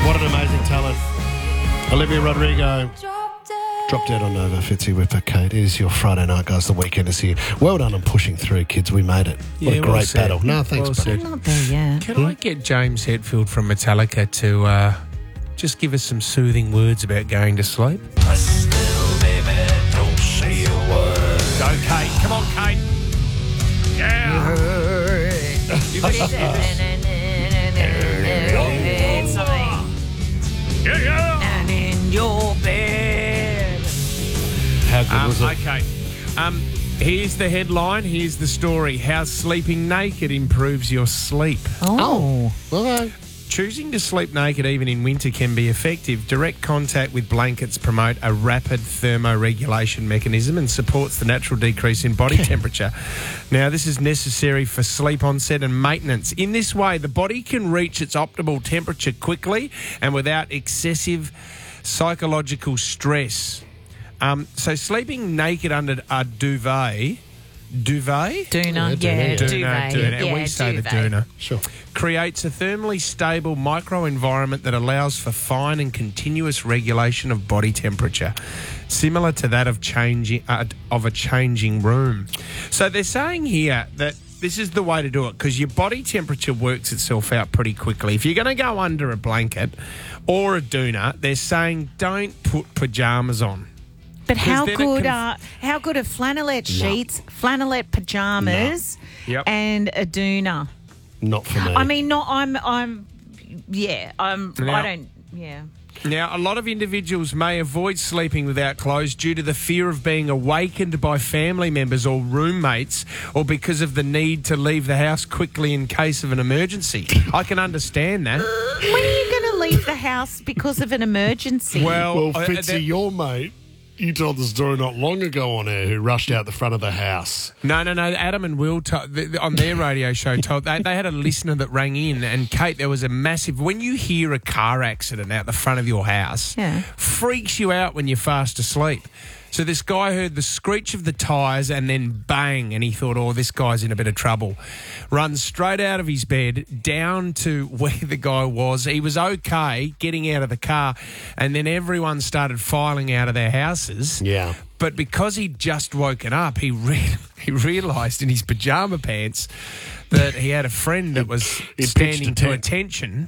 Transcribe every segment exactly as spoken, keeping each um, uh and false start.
What an amazing talent. Olivia Rodrigo. Drop dead on Nova, Fitzy Whipper, Kate. It is your Friday night, guys. The weekend is here. Well done on pushing through, kids. We made it. What Yeah, a well great said. battle. No, thanks, Well buddy. said. Not there yet. Can I get James Hetfield from Metallica to uh, just give us some soothing words about going to sleep? Still, baby, don't say a word. Go, Kate. Come on, Kate. Yeah. Yeah, yeah. And in your bed. How good Um, was it? okay. Um, here's the headline. Here's the story. How sleeping naked improves your sleep. Oh. Okay. Choosing to sleep naked even in winter can be effective. Direct contact with blankets promote a rapid thermoregulation mechanism and supports the natural decrease in body temperature. Now, this is necessary for sleep onset and maintenance. In this way, the body can reach its optimal temperature quickly and without excessive psychological stress. Um, so sleeping naked under a duvet... Duvet? Doona. Yeah, Yeah, duvet. duvet. Doona, doona. And Yeah, we say duvet. the doona. Sure. Creates a thermally stable microenvironment that allows for fine and continuous regulation of body temperature, similar to that of changing uh, of a changing room. So they're saying here that this is the way to do it because your body temperature works itself out pretty quickly. If you're going to go under a blanket or a doona, they're saying don't put pajamas on. But how then it good can- are how good are flannelette sheets, flannelette pajamas, No. Yep. and a doona? Not for me. I mean, not I'm I'm yeah I'm Now- I don't yeah. Now, a lot of individuals may avoid sleeping without clothes due to the fear of being awakened by family members or roommates or because of the need to leave the house quickly in case of an emergency. I can understand that. When are you going to leave the house because of an emergency? Well, well, uh, Fitzy, that- your mate, you told the story not long ago on air who rushed out the front of the house. No, no, no. Adam and Will to, th- th- on their radio show told they, they had a listener that rang in, and Kate, there was a massive. When you hear a car accident out the front of your house, Yeah. freaks you out when you're fast asleep. So this guy heard the screech of the tyres and then bang, and he thought, oh, this guy's in a bit of trouble. Runs straight out of his bed down to where the guy was. He was okay getting out of the car, and then everyone started filing out of their houses. Yeah. But because he'd just woken up, he re- he realised in his pyjama pants that he had a friend that was He standing pitched a to tent. attention.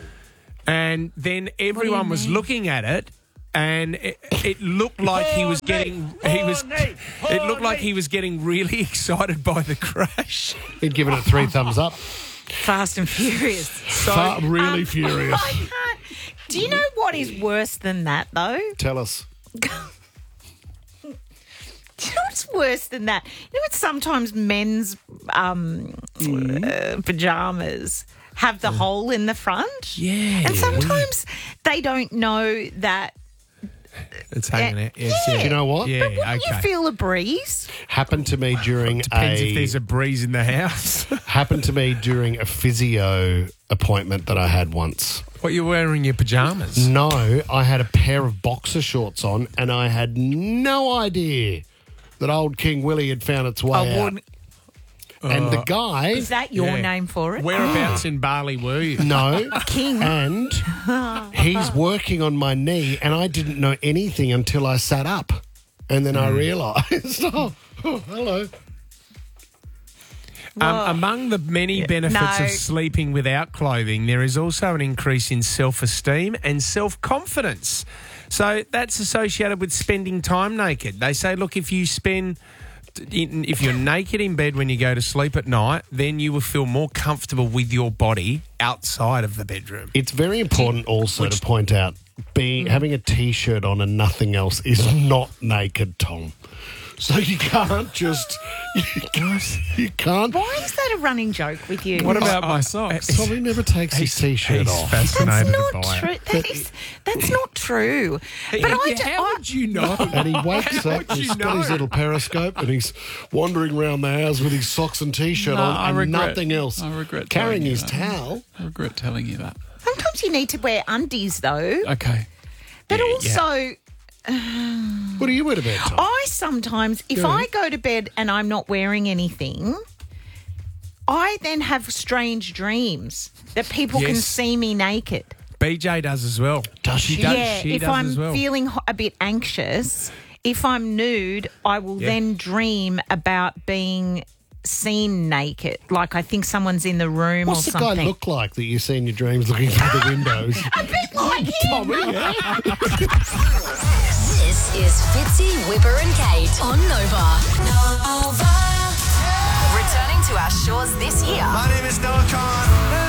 And then everyone was mean? looking at it, and it, it looked like he was getting he was it looked like he was getting really excited by the crash. He'd given it three thumbs up. Fast and Furious. Fa- really Um, furious. I can't. Do you know what is worse than that, though? Tell us. Do you know what's worse than that? You know what? Sometimes men's um, uh, pajamas have the hole in the front. Yeah, And sometimes they don't know that. it's hanging out. Yes, Yeah. yeah. You know what? Yeah, But wouldn't okay. you feel a breeze? Happened to me during Depends a if there's a breeze in the house. happened to me during a physio appointment that I had once. What, you're wearing your pajamas? No, I had a pair of boxer shorts on, and I had no idea that old King Willie had found its way I out. wouldn't. And the guy, Is that your Yeah. name for it? Whereabouts in Bali were you? no, King. and he's working on my knee, and I didn't know anything until I sat up, and then I realised, oh, oh, hello. Um, among the many benefits No. of sleeping without clothing, there is also an increase in self-esteem and self-confidence. So that's associated with spending time naked. They say, look, if you spend... If you're naked in bed when you go to sleep at night, then you will feel more comfortable with your body outside of the bedroom. It's very important also to point out, being having a T-shirt on and nothing else is not naked, Tom. So you can't just you can't, you can't Why is that a running joke with you? What about my socks? Tommy never takes his T-shirt He's off. That's fascinated not by true. it. That is, that's not true. But I, Yeah, do, how I would you know? And he wakes How up, would and you he's got his know? little periscope, and he's wandering around the house with his socks and T-shirt No, on I and regret- nothing else. I regret carrying telling you his that. towel. I regret telling you that. sometimes you need to wear undies though. Okay. But Yeah, also, What do you wear to bed, Tom? I sometimes, if Yeah. I go to bed and I'm not wearing anything, I then have strange dreams that people can Yes. see me naked. B J does as well. Does she? does. Yeah, she if does I'm as well. feeling ho- a bit anxious, if I'm nude, I will Yeah. then dream about being seen naked. Like I think someone's in the room What's or the something. guy look like that you see in your dreams looking through the windows? A bit like him. Tommy, yeah? This is Fitzy, Whipper and Kate on Nova. Nova. Returning to our shores this year. My name is Noah Khan.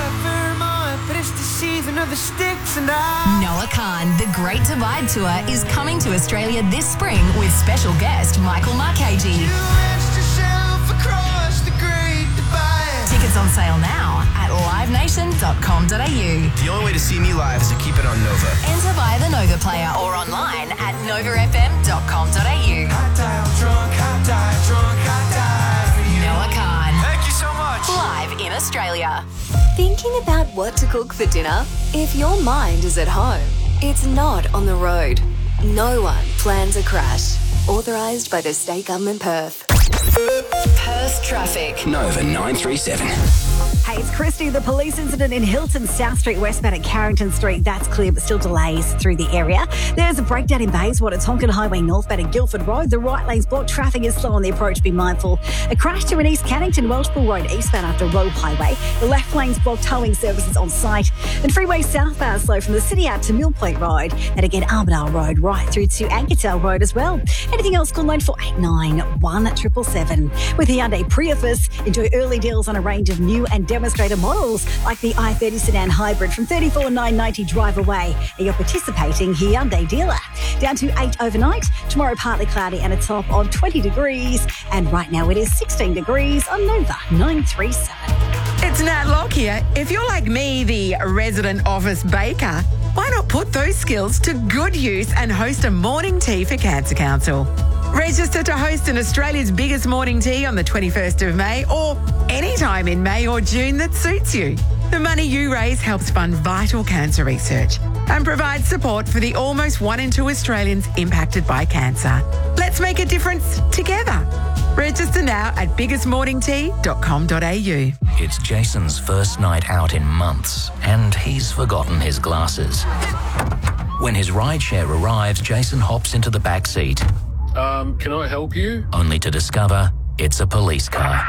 Noah Khan, the Great Divide Tour, is coming to Australia this spring with special guest Michael Marchese. Tickets on sale now at live nation dot com dot a u. The only way to see me live is to keep it on Nova. Enter via the Nova player or online at nova f m dot com dot a u. Noah Khan, Thank you so much. live in Australia. Thinking about what to cook for dinner? If your mind is at home, it's not on the road. No one plans a crash. Authorised by the State Government Perth. Perth traffic. Nova nine three seven. Hey, it's Christy. The police incident in Hilton, South Street, westbound at Carrington Street. That's clear, but still delays through the area. There's a breakdown in Bayswater, Tonkin Highway northbound at Guildford Road. The right lane's blocked. Traffic is slow on the approach. Be mindful. A crash to an East Cannington, Welshpool Road eastbound after Robe Highway. The left lane's blocked. Towing services on site. And freeway southbound slow from the city out to Mill Point Road. And again, Armadale Road right through to Ankertel Road as well. Anything else, call nine four eight nine, one seven seven seven. With the Hyundai Prius, enjoy early deals on a range of new and demonstrator models like the i thirty sedan hybrid from thirty-four thousand nine hundred ninety drive away at your participating Hyundai dealer. Down to eight overnight. Tomorrow partly cloudy and a top of twenty degrees. And right now it is sixteen degrees on Nova nine three seven. It's Nat Locke here. If you're like me, the resident office baker, why not put those skills to good use and host a morning tea for Cancer Council? Register to host an Australia's biggest morning tea on the twenty-first of May or any time in May or June that suits you. The money you raise helps fund vital cancer research and provides support for the almost one in two Australians impacted by cancer. Let's make a difference together. Register now at biggest morning tea dot com dot a u. It's Jason's first night out in months, and he's forgotten his glasses. When his rideshare arrives, Jason hops into the back seat, Um, can I help you? only to discover it's a police car.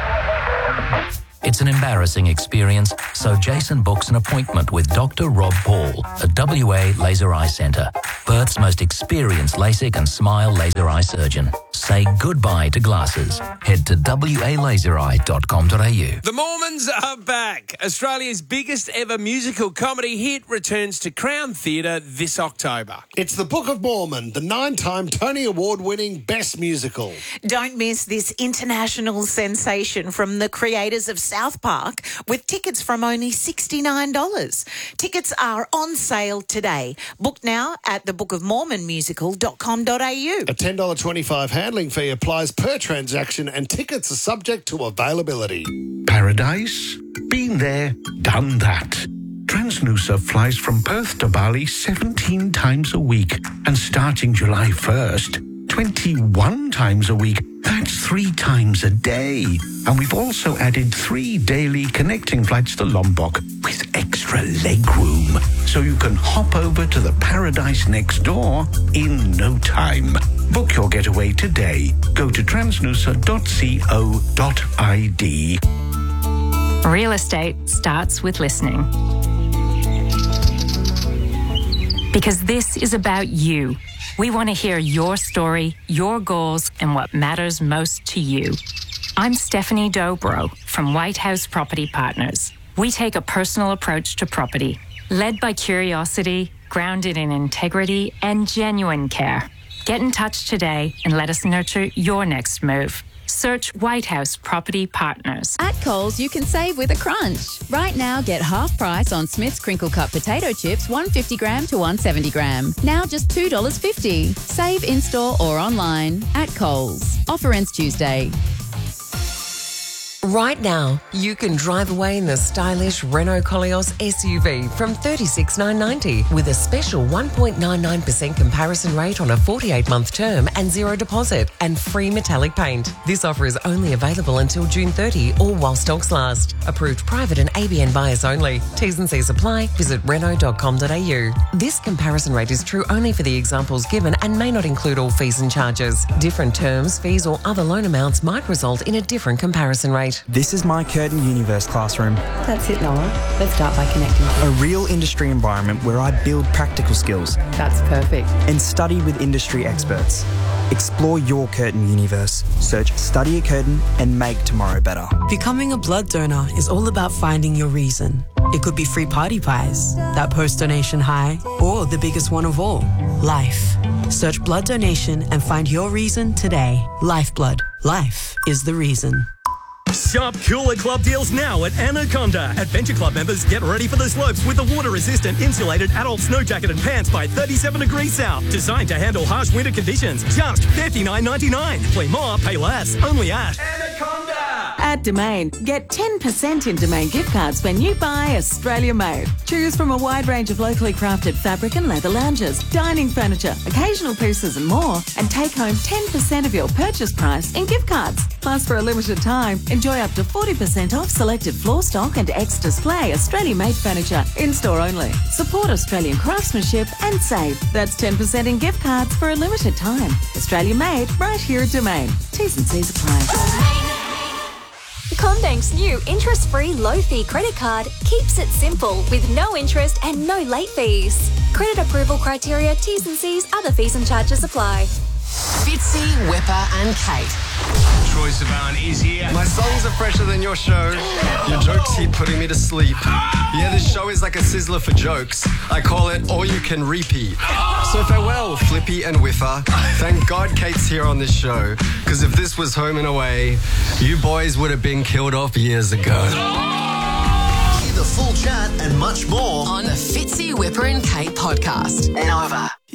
It's an embarrassing experience, so Jason books an appointment with Doctor Rob Paul at W A Laser Eye Centre, Perth's most experienced LASIK and SMILE laser eye surgeon. Say goodbye to glasses. Head to w a laser eye dot com dot a u. The Mormons are back. Australia's biggest ever musical comedy hit returns to Crown Theatre this October. It's the Book of Mormon, the nine-time Tony Award-winning Best Musical. Don't miss this international sensation from the creators of South Park with tickets from only sixty-nine dollars. Tickets are on sale today. Book now at the book of mormon musical dot com dot a u. A ten dollars twenty-five handling fee applies per transaction and tickets are subject to availability. Paradise? Been there, done that. Transnusa flies from Perth to Bali seventeen times a week, and starting July first, twenty-one times a week. That's three times a day. And we've also added three daily connecting flights to Lombok with extra legroom, so you can hop over to the paradise next door in no time. Book your getaway today. Go to transnusa dot co dot i d. Real estate starts with listening. Because this is about you. We want to hear your story, your goals, and what matters most to you. I'm Stephanie Dobro from White House Property Partners. We take a personal approach to property, led by curiosity, grounded in integrity, and genuine care. Get in touch today and let us nurture your next move. Search White House Property Partners. At Coles, you can save with a crunch. Right now, get half price on Smith's Crinkle Cut potato chips, one hundred fifty gram to one hundred seventy gram. Now just two dollars fifty. Save in-store or online at Coles. Offer ends Tuesday. Right now, you can drive away in the stylish Renault Koleos S U V from thirty-six thousand nine hundred ninety with a special one point nine nine percent comparison rate on a forty-eight month term and zero deposit and free metallic paint. This offer is only available until June thirtieth or while stocks last. Approved private and A B N buyers only. T's and C's apply. Visit renault dot com dot a u. This comparison rate is true only for the examples given and may not include all fees and charges. Different terms, fees or other loan amounts might result in a different comparison rate. This is my Curtin Universe classroom. That's it, Noah. Let's start by connecting. A real industry environment where I build practical skills. That's perfect. And study with industry experts. Explore your Curtin universe. Search Study at Curtin and make tomorrow better. Becoming a blood donor is all about finding your reason. It could be free party pies, that post-donation high, or the biggest one of all, life. Search blood donation and find your reason today. Lifeblood. Life is the reason. Sharp Cooler Club deals now at Anaconda. Adventure Club members, get ready for the slopes with the water-resistant insulated adult snow jacket and pants by thirty-seven degrees south. Designed to handle harsh winter conditions. Just fifty-nine ninety-nine. Play more, pay less. Only at Anaconda. At Domain, get ten percent in Domain gift cards when you buy Australia Made. Choose from a wide range of locally crafted fabric and leather lounges, dining furniture, occasional pieces and more, and take home ten percent of your purchase price in gift cards. Plus, for a limited time, enjoy up to forty percent off selected floor stock and ex-display Australia-made furniture, in-store only. Support Australian craftsmanship and save. That's ten percent in gift cards for a limited time. Australia Made, right here at Domain. T's and C's apply. CommBank's new interest-free low-fee credit card keeps it simple with no interest and no late fees. Credit approval criteria, T's and C's, other fees and charges apply. Fitzy, Whipper and Kate. Troy Sivan is here. My songs are fresher than your show. Your jokes keep putting me to sleep. Yeah, this show is like a sizzler for jokes. I call it all you can repeat. So farewell, Flippy and Whiffer. Thank God Kate's here on this show, because if this was Home and Away, you boys would have been killed off years ago. Hear the full chat and much more on the Fitzy, Whipper and Kate podcast. Nova.